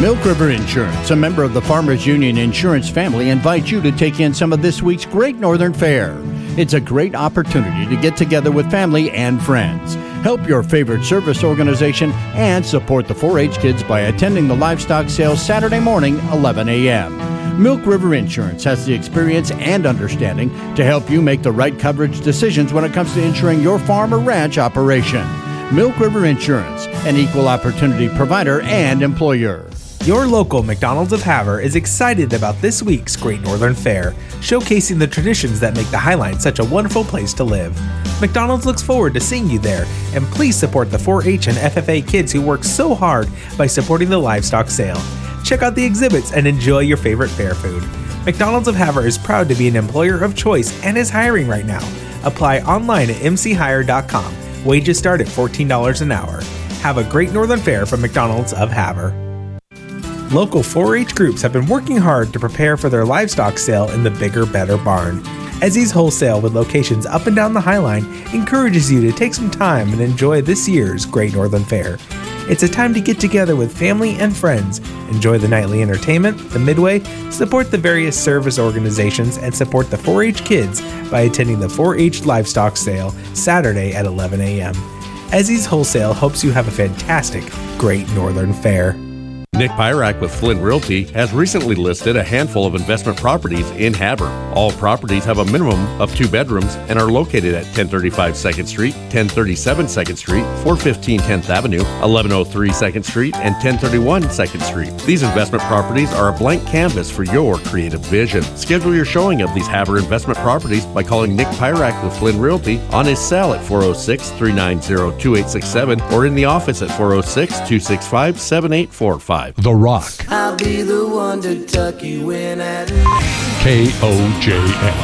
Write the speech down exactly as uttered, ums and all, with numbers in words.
Milk River Insurance, a member of the Farmers Union Insurance family, invites you to take in some of this week's Great Northern Fair. It's a great opportunity to get together with family and friends, help your favorite service organization, and support the four H kids by attending the livestock sale Saturday morning, eleven a.m. Milk River Insurance has the experience and understanding to help you make the right coverage decisions when it comes to insuring your farm or ranch operation. Milk River Insurance, an equal opportunity provider and employer. Your local McDonald's of Havre is excited about this week's Great Northern Fair, showcasing the traditions that make the Highline such a wonderful place to live. McDonald's looks forward to seeing you there, and please support the four H and F F A kids who work so hard by supporting the livestock sale. Check out the exhibits and enjoy your favorite fair food. McDonald's of Havre is proud to be an employer of choice and is hiring right now. Apply online at m c hire dot com. Wages start at fourteen dollars an hour. Have a great Northern Fair from McDonald's of Havre. Local four H groups have been working hard to prepare for their livestock sale in the Bigger Better Barn. Ezzy's Wholesale, with locations up and down the Highline, encourages you to take some time and enjoy this year's Great Northern Fair. It's a time to get together with family and friends, enjoy the nightly entertainment, the midway, support the various service organizations, and support the four H kids by attending the four H Livestock Sale Saturday at eleven a.m. Ezzy's Wholesale hopes you have a fantastic Great Northern Fair. Nick Pyrak with Flynn Realty has recently listed a handful of investment properties in Havre. All properties have a minimum of two bedrooms and are located at ten thirty-five second Street, ten thirty-seven second Street, four fifteen tenth Avenue, eleven oh three second Street, and ten thirty-one second Street. These investment properties are a blank canvas for your creative vision. Schedule your showing of these Havre investment properties by calling Nick Pyrak with Flynn Realty on his cell at four oh six, three nine zero, two eight six seven or in the office at four oh six, two six five, seven eight four five. The Rock. I'll be the one to tuck you in at K O J S.